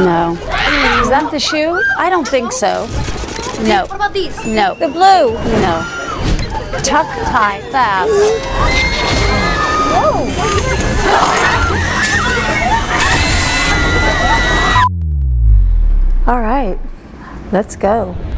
No. Is that the shoe? I don't think so. No. What about these? No. The blue. No. Tuck, tie, fab. All right, let's go.